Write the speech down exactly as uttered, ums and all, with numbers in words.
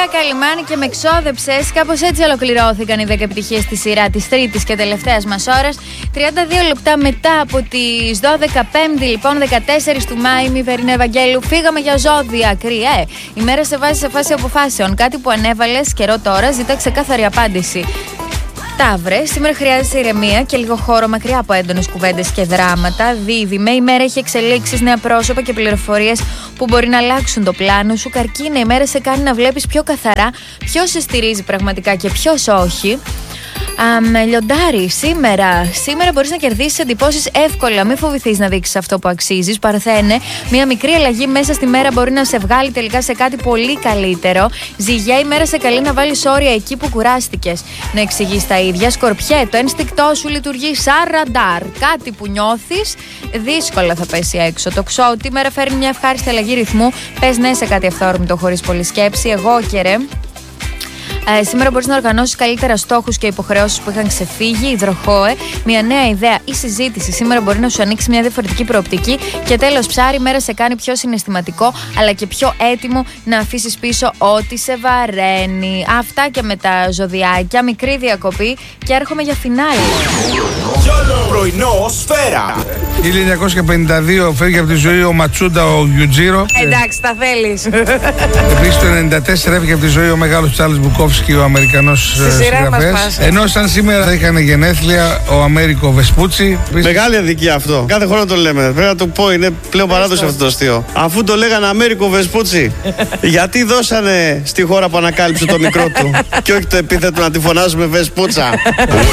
Μαρία Καλιμάνη και με ξόδεψες. Κάπως έτσι ολοκληρώθηκαν οι δέκα επιτυχίες στη σειρά της τρίτης και τελευταίας μας ώρας. τριάντα δύο λεπτά μετά από τις δώδεκα, Πέμπτη λοιπόν, δεκατέσσερις του Μάη, μη Βερίνα Ευαγγέλου. Φύγαμε για ζώδια. Κρυέ. Η μέρα σε βάζει σε φάση αποφάσεων. Κάτι που ανέβαλες καιρό τώρα, ζητά ξεκάθαρη απάντηση. Ταύρε, σήμερα χρειάζεται ηρεμία και λίγο χώρο μακριά από έντονες κουβέντες και δράματα. Δίδυμε, η μέρα έχει εξελίξεις, νέα πρόσωπα και πληροφορίες που μπορεί να αλλάξουν το πλάνο σου. Καρκίνε, η μέρα σε κάνει να βλέπεις πιο καθαρά ποιος σε στηρίζει πραγματικά και ποιος όχι. Um, λιοντάρι, σήμερα. Σήμερα μπορείς να κερδίσεις εντυπώσεις εύκολα. Μην φοβηθείς να δείξεις αυτό που αξίζεις. Παρθένε, μια μικρή αλλαγή μέσα στη μέρα μπορεί να σε βγάλει τελικά σε κάτι πολύ καλύτερο. Ζυγέ, η μέρα σε καλεί να βάλεις όρια εκεί που κουράστηκες. Να εξηγείς τα ίδια. Σκορπιέ, το ένστικτό σου λειτουργεί σαν ραντάρ. Κάτι που νιώθεις δύσκολα θα πέσει έξω. Το Ξώτη, η μέρα φέρνει μια ευχάριστη αλλαγή ρυθμού. Πες ναι σε κάτι αυθόρμητο χωρίς πολλή σκέψη. Εγώ καιρέ. Ε, σήμερα μπορείς να οργανώσεις καλύτερα στόχους και υποχρεώσεις που είχαν ξεφύγει. Υδροχόε, μια νέα ιδέα ή συζήτηση σήμερα μπορεί να σου ανοίξει μια διαφορετική προοπτική. Και τέλος, ψάρι, η μέρα σε κάνει πιο συναισθηματικό αλλά και πιο έτοιμο να αφήσεις πίσω ό,τι σε βαραίνει. Αυτά και με τα ζωδιάκια. Μικρή διακοπή και έρχομαι για φινάλι. Πρωινό Σφαίρα. χίλια εννιακόσια πενήντα δύο φεύγει από τη ζωή ο Ματσούντα ο Γιουτζίρο. Εντάξει, τα θέλεις. Επίσης το ενενήντα τέσσερα έφυγε από τη ζωή ο μεγάλος Τσάρλς Μπουκόφσκι, ο Αμερικανός συγγραφέας. Ενώ σαν σήμερα θα είχαν γενέθλια ο Αμέρικο Βεσπούτσι. Μεγάλη αδικία αυτό. Κάθε χρόνο το λέμε. Πρέπει να το πω, είναι πλέον παράδοση αυτό το αστείο. Αφού το λέγανε Αμέρικο Βεσπούτσι, γιατί δώσανε στη χώρα που ανακάλυψε το μικρό του και όχι το επίθετο να τη φωνάζουμε Βεσπούτσα.